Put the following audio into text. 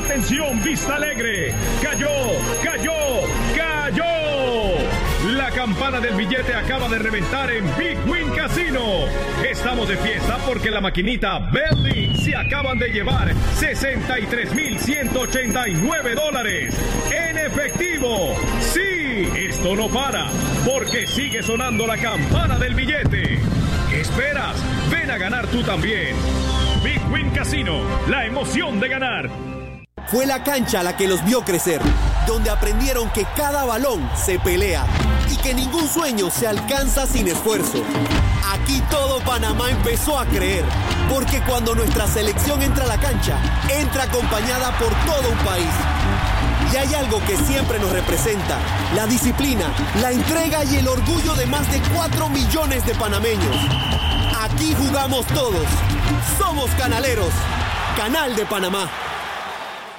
Atención, Vista Alegre. Cayó. La campana del billete acaba de reventar en Big Win Casino. Estamos de fiesta porque la maquinita Berlin se acaban de llevar $63,189 en efectivo. Sí, esto no para porque sigue sonando la campana del billete. ¿Qué esperas? Ven a ganar tú también. Big Win Casino, la emoción de ganar. Fue la cancha la que los vio crecer, donde aprendieron que cada balón se pelea y que ningún sueño se alcanza sin esfuerzo. Aquí todo Panamá empezó a creer, porque cuando nuestra selección entra a la cancha, entra acompañada por todo un país. Y hay algo que siempre nos representa: la disciplina, la entrega y el orgullo de más de 4 millones de panameños. Aquí jugamos todos. Somos canaleros. Canal de Panamá.